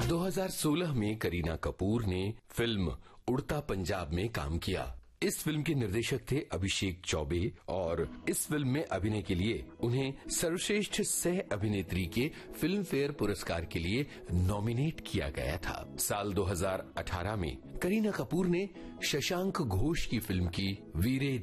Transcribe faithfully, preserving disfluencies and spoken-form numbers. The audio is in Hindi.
दो हज़ार सोलह में करीना कपूर ने फिल्म उड़ता पंजाब में काम किया। इस फिल्म के निर्देशक थे अभिषेक चौबे और इस फिल्म में अभिनय के लिए उन्हें सर्वश्रेष्ठ सह अभिनेत्री के फिल्म फेयर पुरस्कार के लिए नॉमिनेट किया गया था। साल दो हज़ार अठारह में करीना कपूर ने शशांक घोष की फिल्म की वीरे